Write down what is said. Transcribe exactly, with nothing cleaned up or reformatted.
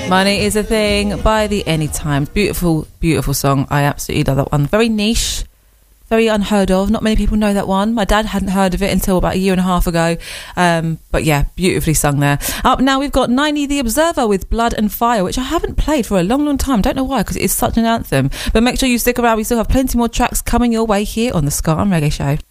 Money is a Thing by the Anytime. Beautiful, beautiful song. I absolutely love that one. Very niche, very unheard of. Not many people know that one. My dad hadn't heard of it until about a year and a half ago. Um, but yeah, beautifully sung there. Up now we've got Niney the Observer with Blood and Fire, which I haven't played for a long, long time. Don't know why, because it is such an anthem. But make sure you stick around. We still have plenty more tracks coming your way here on the Ska and Reggae Show.